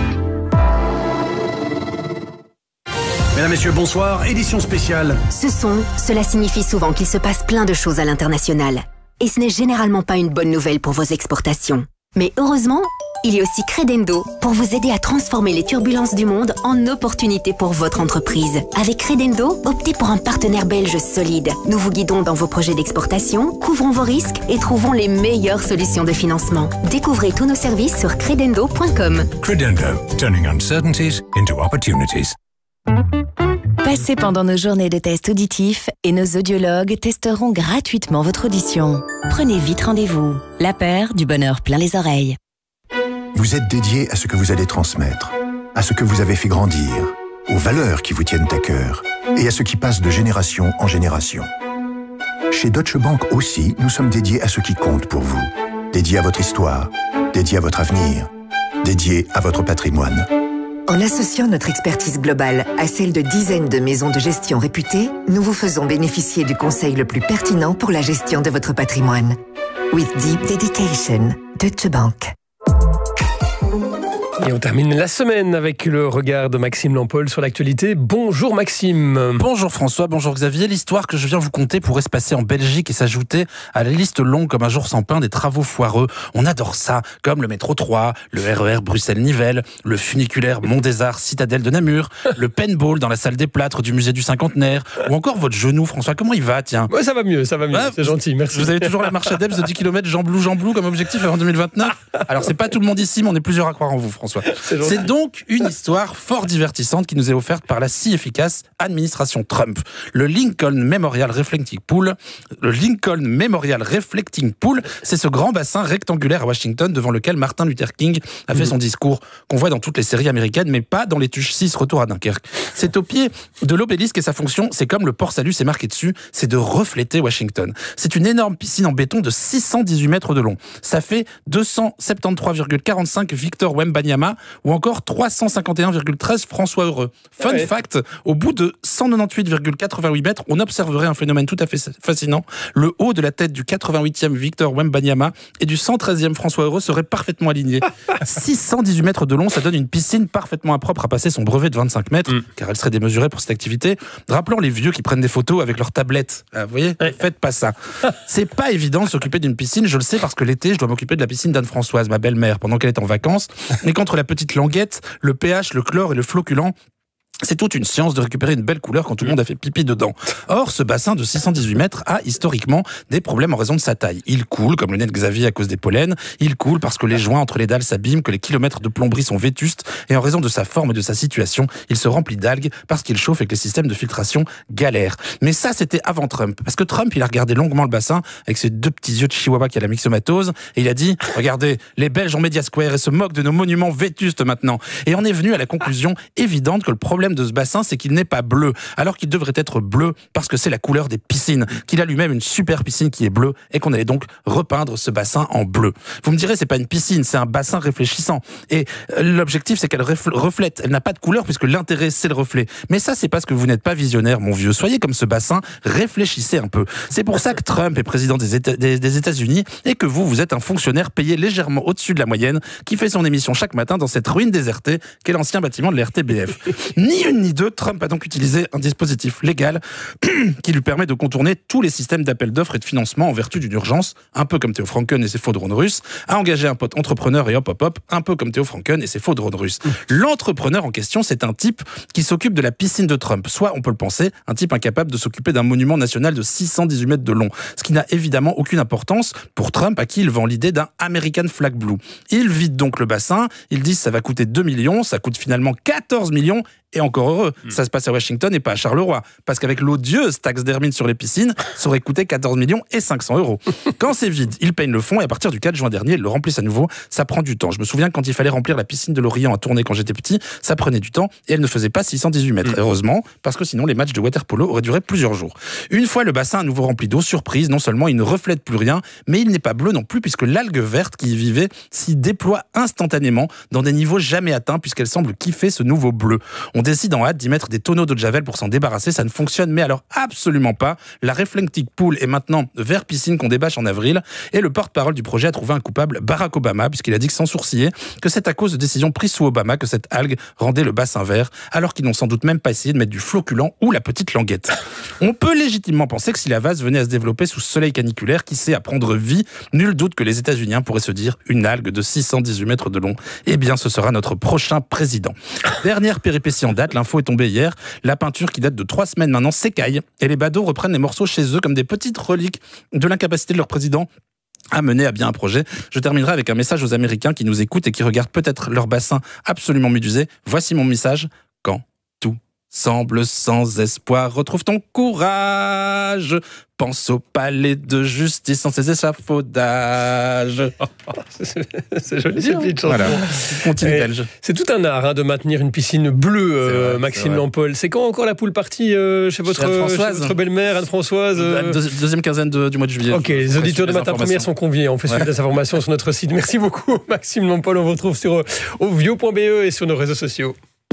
Mesdames, Messieurs, bonsoir. Édition spéciale. Ce son, cela signifie souvent qu'il se passe plein de choses à l'international. Et ce n'est généralement pas une bonne nouvelle pour vos exportations. Mais heureusement, il y a aussi Credendo pour vous aider à transformer les turbulences du monde en opportunités pour votre entreprise. Avec Credendo, optez pour un partenaire belge solide. Nous vous guidons dans vos projets d'exportation, couvrons vos risques et trouvons les meilleures solutions de financement. Découvrez tous nos services sur credendo point com. Credendo, turning uncertainties into opportunities. Passez pendant nos journées de tests auditifs et nos audiologues testeront gratuitement votre audition. Prenez vite rendez-vous. La paire du bonheur plein les oreilles. Vous êtes dédié à ce que vous allez transmettre, à ce que vous avez fait grandir, aux valeurs qui vous tiennent à cœur et à ce qui passe de génération en génération. Chez Deutsche Bank aussi, nous sommes dédiés à ce qui compte pour vous. Dédiés à votre histoire, dédiés à votre avenir, dédiés à votre patrimoine. En associant notre expertise globale à celle de dizaines de maisons de gestion réputées, nous vous faisons bénéficier du conseil le plus pertinent pour la gestion de votre patrimoine. With deep dedication, Deutsche Bank. Et on termine la semaine avec le regard de Maxime Lampol sur l'actualité. Bonjour Maxime. Bonjour François, bonjour Xavier. L'histoire que je viens vous conter pourrait se passer en Belgique et s'ajouter à la liste longue comme un jour sans pain des travaux foireux. On adore ça, comme le métro trois, le R E R Bruxelles-Nivelles, le funiculaire Mont des Arts, Citadelle de Namur, le paintball dans la salle des plâtres du musée du cinquantenaire, ou encore votre genou, François. Comment il va, tiens? Ouais, ça va mieux, ça va mieux. Ouais, c'est gentil, merci. Vous avez toujours la marche adepte de dix kilomètres jamblou jamblou comme objectif avant deux mille vingt-neuf? Alors c'est pas tout le monde ici, mais on est plusieurs à croire en vous, François. C'est, c'est donc une histoire fort divertissante qui nous est offerte par la si efficace administration Trump. Le Lincoln Memorial Reflecting Pool, le Lincoln Memorial Reflecting Pool, c'est ce grand bassin rectangulaire à Washington devant lequel Martin Luther King a fait son discours qu'on voit dans toutes les séries américaines, mais pas dans les Tuches six Retour à Dunkerque. C'est au pied de l'obélisque et sa fonction, c'est comme le port Salut, c'est marqué dessus, c'est de refléter Washington. C'est une énorme piscine en béton de six cent dix-huit mètres de long. Ça fait deux cent soixante-treize virgule quarante-cinq Victor Wembanyama ou encore trois cent cinquante et un virgule treize François Heureux. Fun ouais. fact, au bout de cent quatre-vingt-dix-huit virgule quatre-vingt-huit mètres, on observerait un phénomène tout à fait fascinant. Le haut de la tête du quatre-vingt-huitième Victor Wembanyama et du cent treizième François Heureux serait parfaitement aligné. six cent dix-huit mètres de long, ça donne une piscine parfaitement impropre à passer son brevet de vingt-cinq mètres, mm. car elle serait démesurée pour cette activité. Rappelons les vieux qui prennent des photos avec leur tablette. Ah, vous voyez, ouais. Faites pas ça. C'est pas évident de s'occuper d'une piscine, je le sais parce que l'été, je dois m'occuper de la piscine d'Anne-Françoise, ma belle-mère, pendant qu'elle est en vacances. Mais qu'entre la petite languette, le pH, le chlore et le floculant, C'est toute une science de récupérer une belle couleur quand tout le monde a fait pipi dedans. Or, ce bassin de six cent dix-huit mètres a historiquement des problèmes en raison de sa taille. Il coule, comme le nez de Xavier à cause des pollens. Il coule parce que les joints entre les dalles s'abîment, que les kilomètres de plomberie sont vétustes. Et en raison de sa forme et de sa situation, il se remplit d'algues parce qu'il chauffe et que les systèmes de filtration galèrent. Mais ça, c'était avant Trump. Parce que Trump, il a regardé longuement le bassin avec ses deux petits yeux de chihuahua qui a la myxomatose. Et il a dit, regardez, les Belges ont Media Square et se moquent de nos monuments vétustes maintenant. Et on est venu à la conclusion évidente que le problème de ce bassin, c'est qu'il n'est pas bleu, alors qu'il devrait être bleu parce que c'est la couleur des piscines, qu'il a lui-même une super piscine qui est bleue et qu'on allait donc repeindre ce bassin en bleu. Vous me direz, c'est pas une piscine, c'est un bassin réfléchissant. Et l'objectif, c'est qu'elle reflète. Elle n'a pas de couleur puisque l'intérêt, c'est le reflet. Mais ça, c'est parce que vous n'êtes pas visionnaire, mon vieux. Soyez comme ce bassin, réfléchissez un peu. C'est pour ça que Trump est président des, Éta- des, des États-Unis et que vous, vous êtes un fonctionnaire payé légèrement au-dessus de la moyenne qui fait son émission chaque matin dans cette ruine désertée qu'est l'ancien bâtiment de la R T B F. Ni une ni deux, Trump a donc utilisé un dispositif légal qui lui permet de contourner tous les systèmes d'appel d'offres et de financement en vertu d'une urgence, un peu comme Theo Franken et ses faux drones russes, a engagé un pote entrepreneur et hop hop hop, un peu comme Theo Franken et ses faux drones russes. L'entrepreneur en question, c'est un type qui s'occupe de la piscine de Trump. Soit, on peut le penser, un type incapable de s'occuper d'un monument national de six cent dix-huit mètres de long, ce qui n'a évidemment aucune importance pour Trump, à qui il vend l'idée d'un American Flag Blue. Il vide donc le bassin, il dit ça va coûter deux millions, ça coûte finalement quatorze millions, et encore heureux, mmh. ça se passe à Washington et pas à Charleroi. Parce qu'avec l'odieuse taxe d'Hermine sur les piscines, ça aurait coûté quatorze millions et cinq cents euros. Quand c'est vide, ils peignent le fond et à partir du quatre juin dernier, ils le remplissent à nouveau. Ça prend du temps. Je me souviens quand il fallait remplir la piscine de Lorient à Tournai quand j'étais petit, ça prenait du temps et elle ne faisait pas six cent dix-huit mètres. Mmh. Heureusement, parce que sinon les matchs de water-polo auraient duré plusieurs jours. Une fois le bassin à nouveau rempli d'eau, surprise, non seulement il ne reflète plus rien, mais il n'est pas bleu non plus puisque l'algue verte qui y vivait s'y déploie instantanément dans des niveaux jamais atteints puisqu'elle semble kiffer ce nouveau bleu. On décide en hâte d'y mettre des tonneaux d'eau de javel pour s'en débarrasser, ça ne fonctionne mais alors absolument pas. La Reflecting Pool est maintenant vert piscine qu'on débâche en avril et le porte-parole du projet a trouvé un coupable, Barack Obama, puisqu'il a dit que sans sourciller que c'est à cause de décisions prises sous Obama que cette algue rendait le bassin vert, alors qu'ils n'ont sans doute même pas essayé de mettre du floculant ou la petite languette. On peut légitimement penser que si la vase venait à se développer sous ce soleil caniculaire qui sait à prendre vie, nul doute que les États-Unis pourraient se dire une algue de six cent dix-huit mètres de long, eh bien ce sera notre prochain président. Dernière péripétie en date, l'info est tombée hier, la peinture qui date de trois semaines maintenant s'écaille et les badauds reprennent les morceaux chez eux comme des petites reliques de l'incapacité de leur président à mener à bien un projet. Je terminerai avec un message aux Américains qui nous écoutent et qui regardent peut-être leur bassin absolument médusé. Voici mon message. Quand tout semble sans espoir, retrouve ton courage. Pense au palais de justice sans ses échafaudages. Oh, c'est, c'est joli cette petite chanson. Voilà. Continue belge. C'est tout un art hein, de maintenir une piscine bleue, euh, vrai, Maxime Lampol. C'est quand encore la poule partie euh, chez, votre, chez votre belle-mère, Anne-Françoise euh... Deux, Deuxième quinzaine de, du mois de juillet. Ok, les auditeurs de Matin Première sont conviés. On fait suivre ouais. des informations sur notre site. Merci beaucoup, Maxime Lampol. On vous retrouve sur euh, ovio point be et sur nos réseaux sociaux.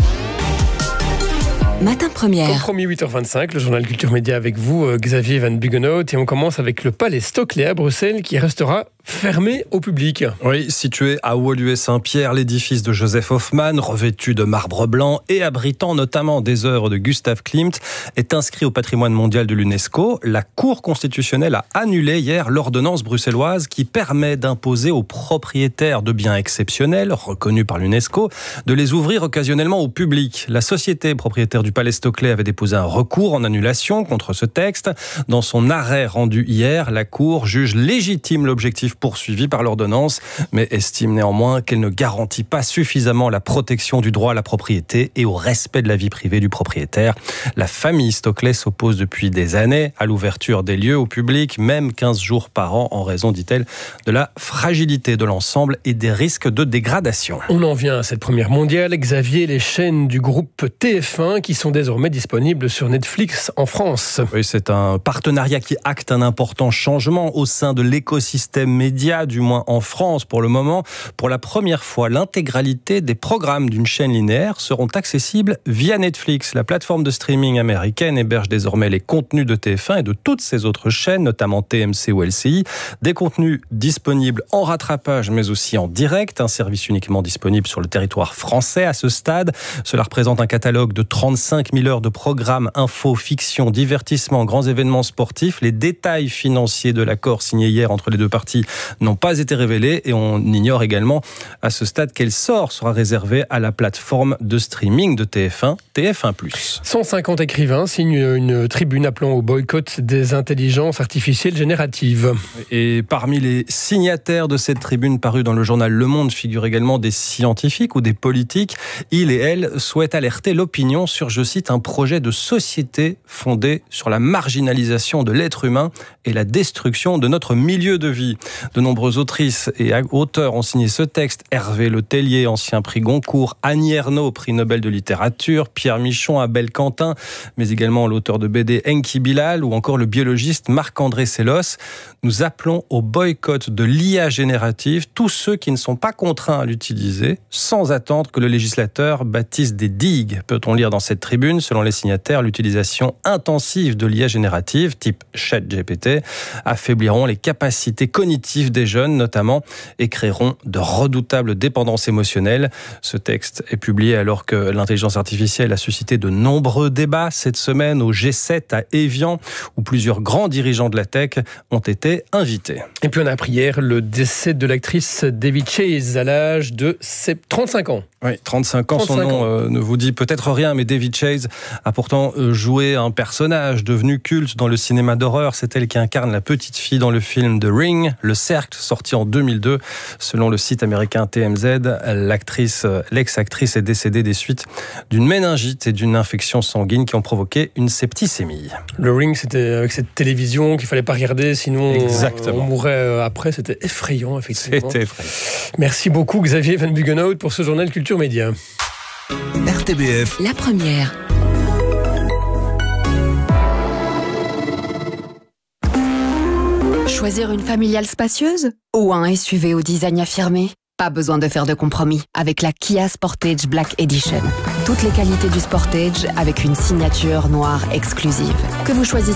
Matin Première. Comme promis, huit heures vingt-cinq, le journal Culture Média avec vous, Xavier Van Buggenhout. Et on commence avec le palais Stockley à Bruxelles qui restera fermé au public. Oui, situé à Woluwe-Saint-Pierre, l'édifice de Joseph Hoffmann, revêtu de marbre blanc et abritant notamment des œuvres de Gustav Klimt, est inscrit au patrimoine mondial de l'UNESCO. La Cour constitutionnelle a annulé hier l'ordonnance bruxelloise qui permet d'imposer aux propriétaires de biens exceptionnels, reconnus par l'UNESCO, de les ouvrir occasionnellement au public. La société propriétaire du palais Stockley avait déposé un recours en annulation contre ce texte. Dans son arrêt rendu hier, la Cour juge légitime l'objectif poursuivi par l'ordonnance, mais estime néanmoins qu'elle ne garantit pas suffisamment la protection du droit à la propriété et au respect de la vie privée du propriétaire. La famille Stockley s'oppose depuis des années à l'ouverture des lieux au public, même quinze jours par an, en raison, dit-elle, de la fragilité de l'ensemble et des risques de dégradation. On en vient à cette première mondiale. Xavier, les chaînes du groupe T F un qui sont désormais disponibles sur Netflix en France. Oui, c'est un partenariat qui acte un important changement au sein de l'écosystème médias, du moins en France pour le moment. Pour la première fois, l'intégralité des programmes d'une chaîne linéaire seront accessibles via Netflix. La plateforme de streaming américaine héberge désormais les contenus de T F un et de toutes ses autres chaînes, notamment T M C ou L C I. Des contenus disponibles en rattrapage, mais aussi en direct. Un service uniquement disponible sur le territoire français à ce stade. Cela représente un catalogue de trente-cinq mille heures de programmes, info, fiction, divertissement, grands événements sportifs. Les détails financiers de l'accord signé hier entre les deux parties n'ont pas été révélées et on ignore également à ce stade quel sort sera réservé à la plateforme de streaming de T F un, T F un plus. cent cinquante écrivains signent une tribune appelant au boycott des intelligences artificielles génératives. Et parmi les signataires de cette tribune parue dans le journal Le Monde figurent également des scientifiques ou des politiques. Ils et elles souhaitent alerter l'opinion sur, je cite, un projet de société fondé sur la marginalisation de l'être humain et la destruction de notre milieu de vie. De nombreuses autrices et auteurs ont signé ce texte. Hervé Le Tellier, ancien prix Goncourt, Annie Ernaux, prix Nobel de littérature, Pierre Michon, Abel Quentin, mais également l'auteur de B D Enki Bilal ou encore le biologiste Marc-André Sellos. Nous appelons au boycott de l'I A générative tous ceux qui ne sont pas contraints à l'utiliser, sans attendre que le législateur bâtisse des digues. Peut-on lire dans cette tribune, selon les signataires, l'utilisation intensive de l'I A générative, type ChatGPT, affaibliront les capacités cognitives des jeunes, notamment, et créeront de redoutables dépendances émotionnelles. Ce texte est publié alors que l'intelligence artificielle a suscité de nombreux débats cette semaine au G sept à Évian, où plusieurs grands dirigeants de la tech ont été invités. Et puis on a appris hier le décès de l'actrice Devi Chase à l'âge de trente-cinq ans. Oui, trente-cinq ans, son nom euh, ne vous dit peut-être rien, mais Devi Chase a pourtant euh, joué un personnage devenu culte dans le cinéma d'horreur. C'est elle qui incarne la petite fille dans le film The Ring, Le Cercle, sorti en deux mille deux. Selon le site américain T M Z, l'actrice, l'ex-actrice est décédée des suites d'une méningite et d'une infection sanguine qui ont provoqué une septicémie. Le Ring, c'était avec cette télévision qu'il fallait pas regarder, sinon Exactement. on mourrait après. C'était effrayant, effectivement. C'était effrayant. Merci beaucoup Xavier Van Buggenhout pour ce journal Culture Média. R T B F. La première. Choisir une familiale spacieuse ou un S U V au design affirmé? Pas besoin de faire de compromis avec la Kia Sportage Black Edition. Toutes les qualités du Sportage avec une signature noire exclusive. Que vous choisissez